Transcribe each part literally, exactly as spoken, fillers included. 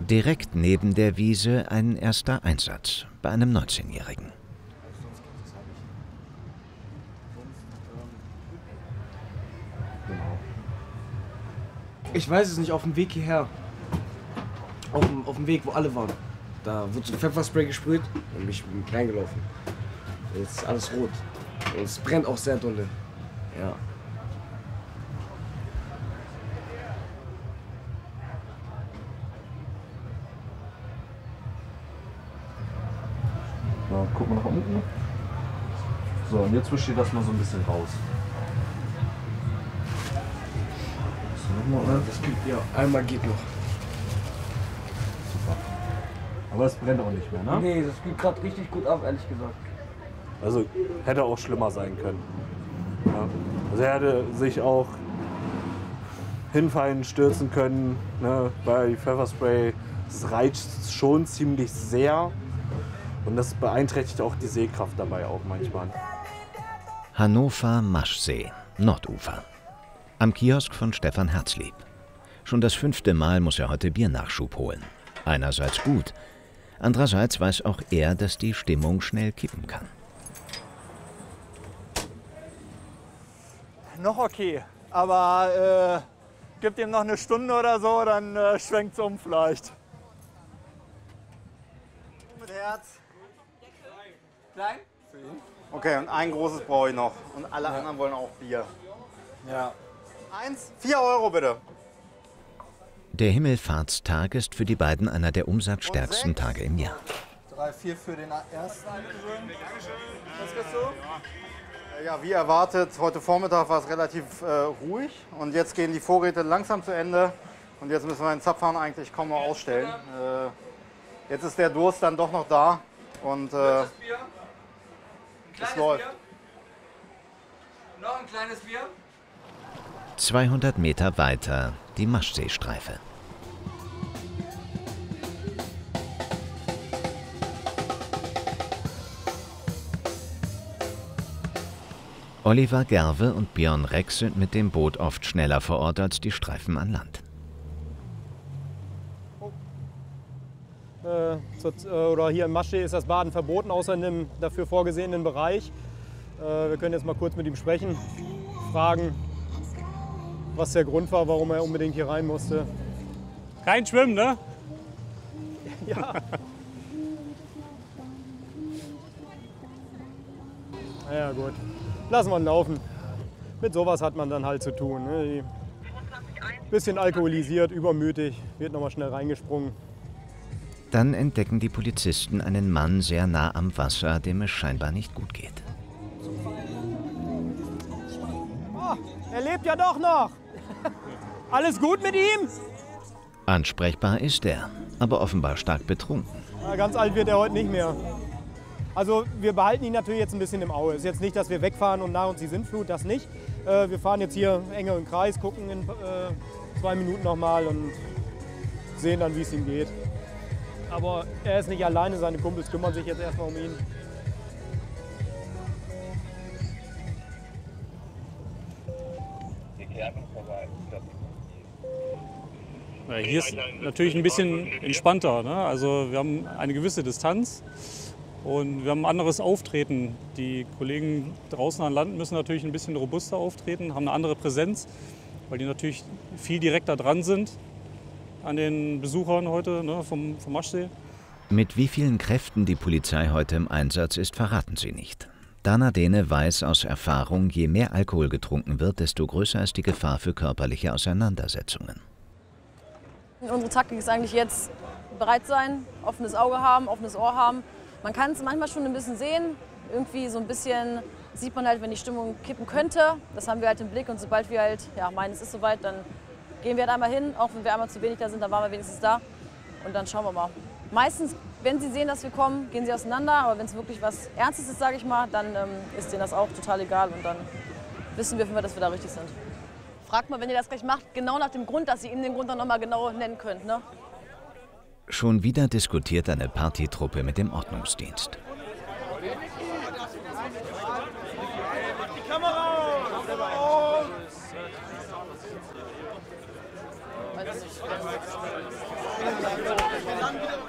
Direkt neben der Wiese ein erster Einsatz bei einem neunzehnjährigen. Ich weiß es nicht, auf dem Weg hierher. Auf dem, auf dem Weg, wo alle waren. Da wurde so Pfefferspray gesprüht und ich bin reingelaufen. Jetzt ist alles rot. Und es brennt auch sehr dolle. Ja. So, guck mal nach unten. So, und jetzt wischt ihr das mal so ein bisschen raus. So, das geht, ja, einmal geht noch. Super. Aber es brennt auch nicht mehr, ne? Nee, das geht gerade richtig gut ab, ehrlich gesagt. Also hätte auch schlimmer sein können. Ja. Also er hätte sich auch hinfallen, stürzen können, ne? Weil Pfefferspray, das reizt schon ziemlich sehr und das beeinträchtigt auch die Sehkraft dabei auch manchmal. Hannover-Maschsee, Nordufer. Am Kiosk von Stefan Herzlieb. Schon das fünfte Mal muss er heute Biernachschub holen. Einerseits gut, andererseits weiß auch er, dass die Stimmung schnell kippen kann. Noch okay, aber äh, gibt ihm noch eine Stunde oder so, dann äh, schwenkt es um vielleicht. Mit Herz. Klein? Okay, und ein großes brauche ich noch. Und alle ja. anderen wollen auch Bier. Ja. Eins, vier Euro bitte. Der Himmelfahrtstag ist für die beiden einer der umsatzstärksten Tage im Jahr. Drei, vier für den ersten. Was kriegst du? Ja, wie erwartet, heute Vormittag war es relativ äh, ruhig. Und jetzt gehen die Vorräte langsam zu Ende. Und jetzt müssen wir den Zapfhahn eigentlich kaum noch ausstellen. Äh, jetzt ist der Durst dann doch noch da. Und äh, es läuft. Bier? Noch ein kleines Bier? zweihundert Meter weiter die Maschseestreife. Oliver Gerwe und Björn Rex sind mit dem Boot oft schneller vor Ort als die Streifen an Land. Äh, oder hier in Maschsee ist das Baden verboten, außer in einem dafür vorgesehenen Bereich. Äh, wir können jetzt mal kurz mit ihm sprechen, fragen, was der Grund war, warum er unbedingt hier rein musste. Kein Schwimmen, ne? Ja. Naja, gut. Lassen wir ihn laufen. Mit sowas hat man dann halt zu tun. Ne? Bisschen alkoholisiert, übermütig, wird nochmal schnell reingesprungen. Dann entdecken die Polizisten einen Mann sehr nah am Wasser, dem es scheinbar nicht gut geht. Oh, er lebt ja doch noch! Alles gut mit ihm? Ansprechbar ist er, aber offenbar stark betrunken. Ja, ganz alt wird er heute nicht mehr. Also wir behalten ihn natürlich jetzt ein bisschen im Auge. Es ist jetzt nicht, dass wir wegfahren und nach uns die Sintflut, das nicht. Äh, wir fahren jetzt hier engeren Kreis, gucken in äh, zwei Minuten nochmal und sehen dann, wie es ihm geht. Aber er ist nicht alleine, seine Kumpels kümmern sich jetzt erstmal um ihn. Ja, hier ist natürlich ein bisschen entspannter, ne? Also wir haben eine gewisse Distanz und wir haben ein anderes Auftreten. Die Kollegen draußen an Land müssen natürlich ein bisschen robuster auftreten, haben eine andere Präsenz, weil die natürlich viel direkter dran sind an den Besuchern heute, ne, vom, vom Maschsee. Mit wie vielen Kräften die Polizei heute im Einsatz ist, verraten sie nicht. Dana Dehne weiß aus Erfahrung, je mehr Alkohol getrunken wird, desto größer ist die Gefahr für körperliche Auseinandersetzungen. Unsere Taktik ist eigentlich jetzt bereit sein, offenes Auge haben, offenes Ohr haben. Man kann es manchmal schon ein bisschen sehen. Irgendwie so ein bisschen sieht man halt, wenn die Stimmung kippen könnte. Das haben wir halt im Blick und sobald wir halt ja, meinen, es ist soweit, dann gehen wir halt einmal hin. Auch wenn wir einmal zu wenig da sind, dann waren wir wenigstens da und dann schauen wir mal. Meistens, wenn sie sehen, dass wir kommen, gehen sie auseinander. Aber wenn es wirklich was Ernstes ist, sage ich mal, dann ähm, ist denen das auch total egal und dann wissen wir, dass wir da richtig sind. Fragt mal, wenn ihr das gleich macht, genau nach dem Grund, dass ihr ihm den Grund dann noch mal genau nennen könnt. Ne? Schon wieder diskutiert eine Partytruppe mit dem Ordnungsdienst. Die Kamera auf!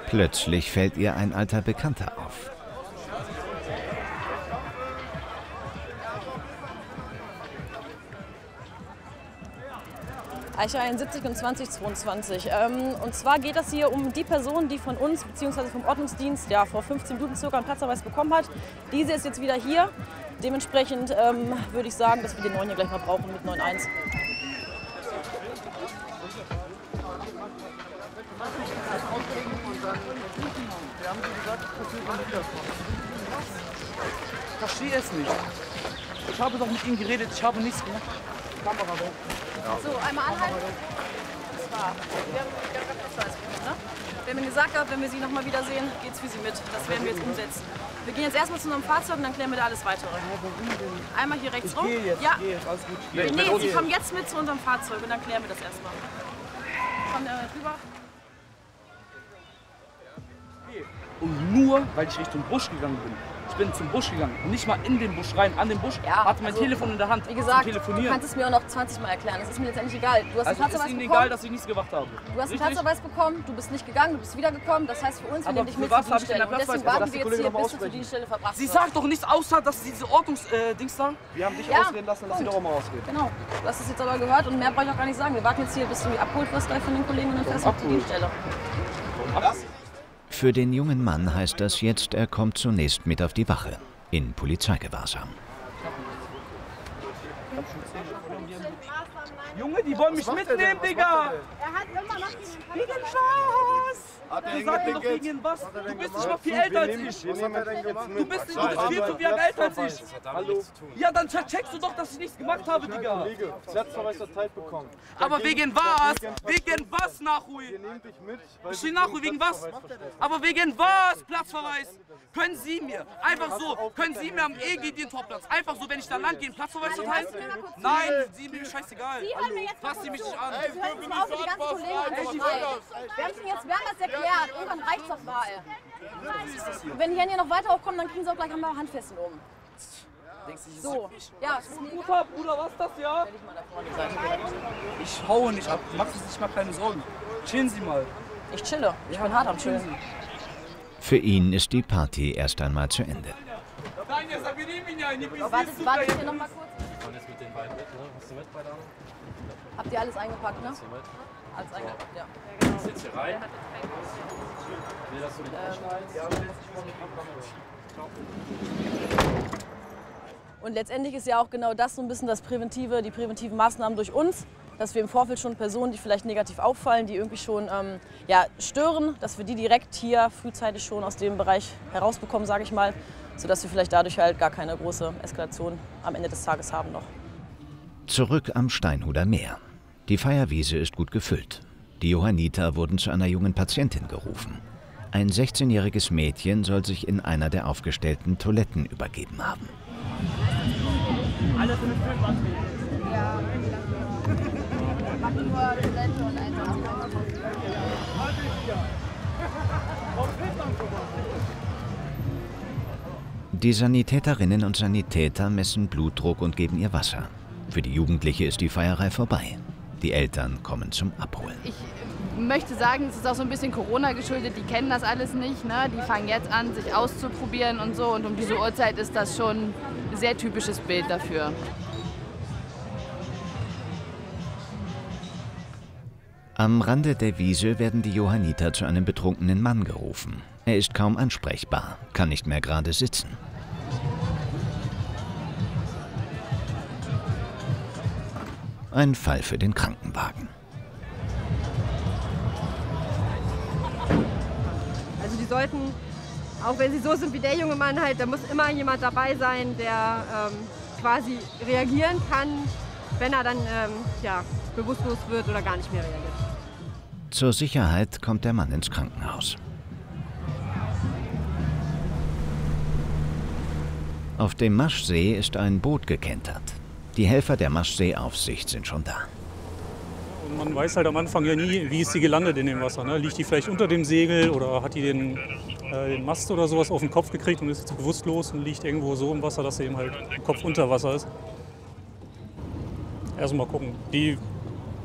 Plötzlich fällt ihr ein alter Bekannter auf. Eiche einundsiebzig und zwanzig zweiundzwanzig. Ähm, und zwar geht es hier um die Person, die von uns bzw. vom Ordnungsdienst ja, vor fünfzehn Minuten circa einen Platzverweis bekommen hat. Diese ist jetzt wieder hier. Dementsprechend ähm, würde ich sagen, dass wir den neuen hier gleich mal brauchen mit neun eins. Ich verstehe es nicht. Ich habe doch mit ihm geredet, ich habe nichts gemacht. Kamera weg. So, einmal anhalten. Das war. Wir haben gerade Platzverweis bekommen, ne? Wir haben Ihnen gesagt, wenn wir Sie noch mal wiedersehen, geht's für Sie mit. Das werden wir jetzt umsetzen. Wir gehen jetzt erstmal zu unserem Fahrzeug und dann klären wir da alles weitere. Einmal hier rechts Ich rum. gehe jetzt, ja. ich gehe jetzt, alles gut. Ich gehe. Nee, Sie kommen jetzt mit zu unserem Fahrzeug und dann klären wir das erstmal. Kommen wir rüber. Und nur, weil ich Richtung Busch gegangen bin. Ich bin zum Busch gegangen, nicht mal in den Busch rein, an den Busch, Ja, hatte mein also, Telefon in der Hand, Wie gesagt, zum du Telefonieren. kannst es mir auch noch zwanzig Mal erklären. Das ist mir letztendlich egal. Du hast Also einen ist Platzverweis Ihnen bekommen. egal, dass ich nichts gemacht habe. Du hast einen Richtig? Platzverweis bekommen, du bist nicht gegangen, du bist wiedergekommen. Das heißt für uns, wir Aber nehmen dich für mit was zur habe ich denn Dienststelle. einen Und deswegen Platzverweis? warten Lass die wir jetzt Kollegin hier, noch mal bis du zur aussprechen. Dienststelle verbracht Sie wirst. sagt doch nichts außer, dass sie diese Ordnungsdings äh, da. Wir haben dich Ja, ausreden lassen, lass sie Punkt. doch mal ausreden. Genau, du hast es jetzt aber gehört und mehr brauche ich auch gar nicht sagen. Wir warten jetzt hier, bis du abgeholt wirst gleich von den Kollegen und dann fährst du auf die Dienststelle. Für den jungen Mann heißt das jetzt, er kommt zunächst mit auf die Wache. In Polizeigewahrsam. Junge, die wollen mich mitnehmen, Digga! Er hat immer noch Wegen was? Du sagst mir doch wegen was? Du bist nicht mal viel älter als ich. Du bist, du bist viel zu Jahre älter als ich. Hallo? Ja, dann checkst du doch, dass ich nichts gemacht habe, Digga. Kollege, Platzverweis erteilt bekommen. Aber wegen was? Wegen was, Nachui? Wir nehmen dich mit, weil Ich stehe Nachui, wegen was? Aber wegen was? Platzverweis? Können Sie mir, einfach so, können Sie mir am E G den Torplatz, einfach so, wenn ich da lang gehe, einen Platzverweis erteilen? Nein, Sie mir scheißegal. Sie hören mir jetzt Fass Sie mich nicht an. Sie hören jetzt mal auf, wie die ganzen Kollegen an sich schreien. Wir haben es Ihnen jetzt mehrmals erklärt. Irgendwann reicht es doch mal. Und wenn die hier noch weiter hochkommen, dann kriegen Sie auch gleich einmal Handfesseln um. So, ja, das ist Gut ab, Bruder, was ist das, ja? Ich haue nicht ab, mach sich nicht mal keine Sorgen. Chillen Sie mal. Ich chille. Ich bin hart am Chillen. Für ihn ist die Party erst einmal zu Ende. Wartet, wartet hier noch mal kurz. Habt ihr alles eingepackt, ne? Alles eingepackt, ja. Sitzt hier rein. Will das so nicht anschneiden? Und letztendlich ist ja auch genau das so ein bisschen das Präventive, die präventiven Maßnahmen durch uns, dass wir im Vorfeld schon Personen, die vielleicht negativ auffallen, die irgendwie schon ähm, ja, stören, dass wir die direkt hier frühzeitig schon aus dem Bereich herausbekommen, sage ich mal, sodass wir vielleicht dadurch halt gar keine große Eskalation am Ende des Tages haben noch. Zurück am Steinhuder Meer. Die Feierwiese ist gut gefüllt. Die Johanniter wurden zu einer jungen Patientin gerufen. Ein sechzehnjähriges Mädchen soll sich in einer der aufgestellten Toiletten übergeben haben. Alles in den Film machen. Ja, mach nur Toilette und einfach. Die Sanitäterinnen und Sanitäter messen Blutdruck und geben ihr Wasser. Für die Jugendliche ist die Feierei vorbei. Die Eltern kommen zum Abholen. Ich möchte sagen, es ist auch so ein bisschen Corona geschuldet. Die kennen das alles nicht. Ne? Die fangen jetzt an, sich auszuprobieren und so. Und um diese Uhrzeit ist das schon ein sehr typisches Bild dafür. Am Rande der Wiese werden die Johanniter zu einem betrunkenen Mann gerufen. Er ist kaum ansprechbar, kann nicht mehr gerade sitzen. Ein Fall für den Krankenwagen. Also die sollten, auch wenn sie so sind wie der junge Mann halt, da muss immer jemand dabei sein, der ähm, quasi reagieren kann, wenn er dann ähm, ja, bewusstlos wird oder gar nicht mehr reagiert. Zur Sicherheit kommt der Mann ins Krankenhaus. Auf dem Maschsee ist ein Boot gekentert. Die Helfer der Maschseeaufsicht sind schon da. Und man weiß halt am Anfang ja nie, wie ist sie gelandet in dem Wasser. Ne? Liegt die vielleicht unter dem Segel oder hat die den, äh, den Mast oder sowas auf den Kopf gekriegt und ist jetzt bewusstlos und liegt irgendwo so im Wasser, dass sie eben halt Kopf unter Wasser ist. Erst mal gucken. Die